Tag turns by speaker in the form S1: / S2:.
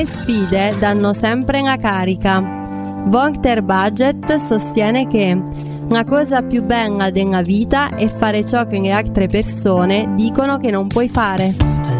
S1: Le sfide danno sempre una carica. Walter Budget sostiene che la cosa più bella della vita è fare ciò che le altre persone dicono che non puoi fare.